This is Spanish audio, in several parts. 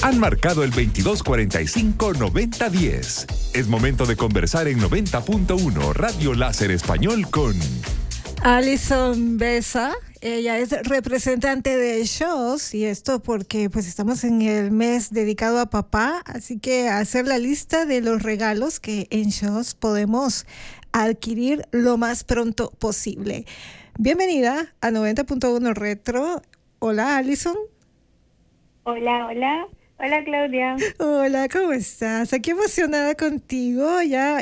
Han marcado el 2245-9010. Es momento de conversar en 90.1 Radio Láser Español con Alison Besa. Ella es representante de SHOS, y esto porque pues estamos en el mes dedicado a papá, así que hacer la lista de los regalos que en SHOS podemos adquirir lo más pronto posible. Bienvenida a 90.1 Retro. Hola, Alison. Hola, hola. Hola, Claudia. Hola, ¿cómo estás? Aquí emocionada contigo, ya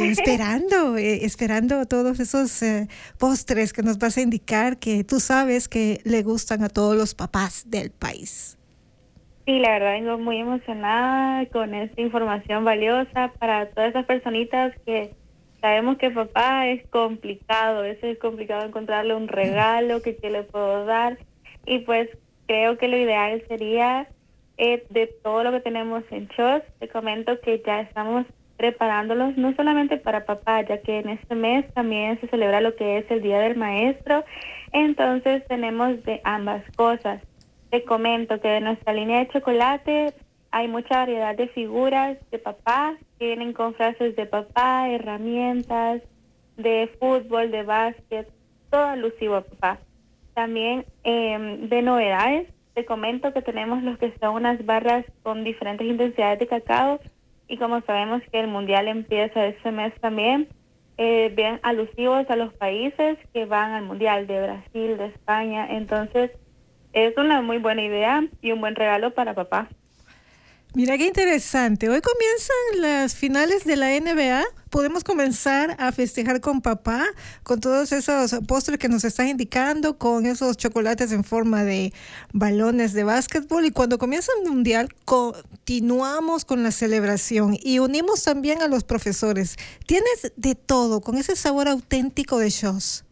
esperando todos esos postres que nos vas a indicar que tú sabes que le gustan a todos los papás del país. Sí, la verdad vengo muy emocionada con esta información valiosa para todas esas personitas que sabemos que papá es complicado. A veces es complicado encontrarle un regalo que le puedo dar, y pues creo que lo ideal sería... de todo lo que tenemos en SHOS, te comento que ya estamos preparándolos no solamente para papá, ya que en este mes también se celebra lo que es el Día del Maestro, entonces tenemos de ambas cosas. Te comento que de nuestra línea de chocolate hay mucha variedad de figuras de papá, que vienen con frases de papá, herramientas, de fútbol, de básquet, todo alusivo a papá. También de novedades, te comento que tenemos los que son unas barras con diferentes intensidades de cacao, y como sabemos que el mundial empieza este mes también, bien alusivos a los países que van al mundial, de Brasil, de España. Entonces es una muy buena idea y un buen regalo para papá. Mira qué interesante. Hoy comienzan las finales de la NBA. Podemos comenzar a festejar con papá, con todos esos postres que nos están indicando, con esos chocolates en forma de balones de básquetbol. Y cuando comienza el mundial, continuamos con la celebración y unimos también a los profesores. Tienes de todo, con ese sabor auténtico de SHOS.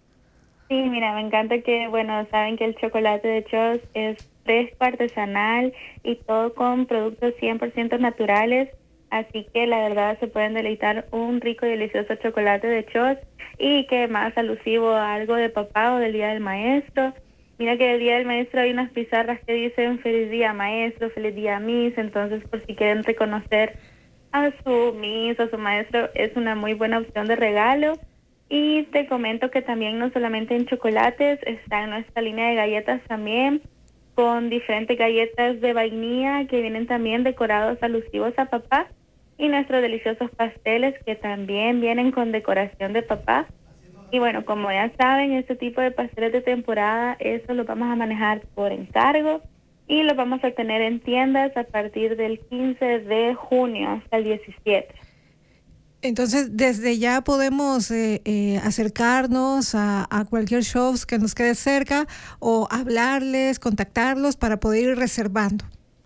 Sí, mira, me encanta que, bueno, saben que el chocolate de SHOS es fresco, artesanal y todo con productos 100% naturales, así que la verdad se pueden deleitar un rico y delicioso chocolate de SHOS, y que más alusivo a algo de papá o del Día del Maestro. Mira que el Día del Maestro hay unas pizarras que dicen feliz día maestro, feliz día Miss, entonces por si quieren reconocer a su Miss o a su maestro, es una muy buena opción de regalo. Y te comento que también no solamente en chocolates, está en nuestra línea de galletas también, con diferentes galletas de vainilla que vienen también decorados alusivos a papá, y nuestros deliciosos pasteles que también vienen con decoración de papá. Y bueno, como ya saben, este tipo de pasteles de temporada, eso lo vamos a manejar por encargo y lo vamos a tener en tiendas a partir del 15 de junio hasta el 17. Entonces, desde ya podemos acercarnos a cualquier show que nos quede cerca, o hablarles, contactarlos para poder ir reservando.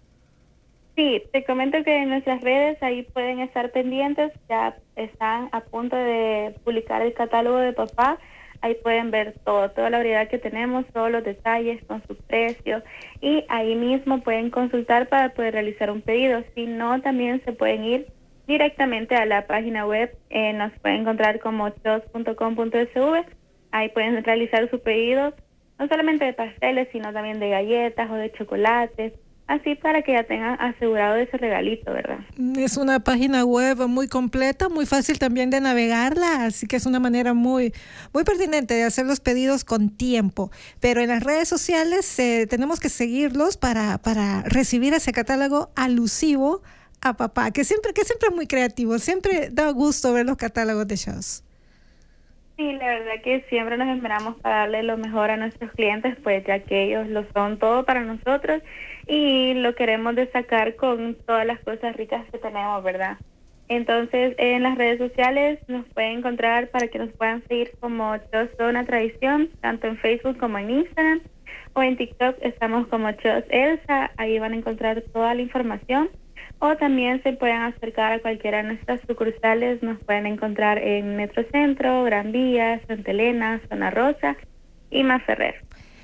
Sí, te comento que en nuestras redes ahí pueden estar pendientes, ya están a punto de publicar el catálogo de papá, ahí pueden ver toda la variedad que tenemos, todos los detalles con su precio, y ahí mismo pueden consultar para poder realizar un pedido. Si no, también se pueden ir directamente a la página web, nos pueden encontrar como shos.com.sv, ahí pueden realizar su pedido, no solamente de pasteles, sino también de galletas o de chocolates, así para que ya tengan asegurado ese regalito, ¿verdad? Es una página web muy completa, muy fácil también de navegarla, así que es una manera muy pertinente de hacer los pedidos con tiempo. Pero en las redes sociales tenemos que seguirlos para recibir ese catálogo alusivo a papá, que siempre es muy creativo, siempre da gusto ver los catálogos de SHOS. Sí, la verdad que siempre nos esperamos para darle lo mejor a nuestros clientes, pues ya que ellos lo son todo para nosotros y lo queremos destacar con todas las cosas ricas que tenemos, ¿verdad? Entonces, en las redes sociales nos pueden encontrar para que nos puedan seguir como SHOS Toda Una Tradición, tanto en Facebook como en Instagram, o en TikTok estamos como SHOS Elsa, ahí van a encontrar toda la información. O también se pueden acercar a cualquiera de nuestras sucursales, nos pueden encontrar en Metrocentro, Gran Vía, Santa Elena, Zona Rosa y Masferrer.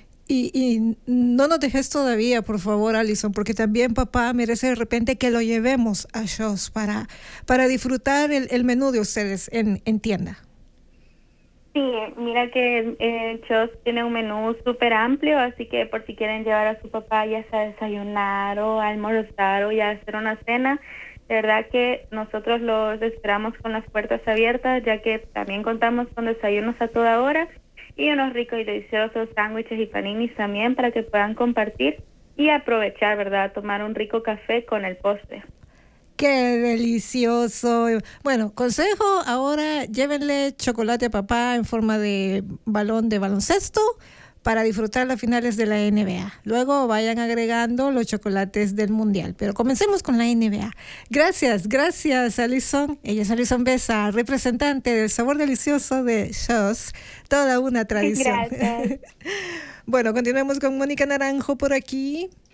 Y no nos dejes todavía, por favor, Alison, porque también papá merece de repente que lo llevemos a SHOS para disfrutar el menú de ustedes en tienda. Sí, mira que Chos tiene un menú súper amplio, así que por si quieren llevar a su papá ya sea a desayunar o a almorzar o ya hacer una cena, de verdad que nosotros los esperamos con las puertas abiertas, ya que también contamos con desayunos a toda hora y unos ricos y deliciosos sándwiches y paninis también para que puedan compartir y aprovechar, ¿verdad? Tomar un rico café con el postre. ¡Qué delicioso! Bueno, consejo, ahora llévenle chocolate a papá en forma de balón de baloncesto para disfrutar las finales de la NBA. Luego vayan agregando los chocolates del Mundial. Pero comencemos con la NBA. Gracias, Alison. Ella es Alison Besa, representante del sabor delicioso de Chos. Toda una tradición. Gracias. Bueno, continuemos con Mónica Naranjo por aquí.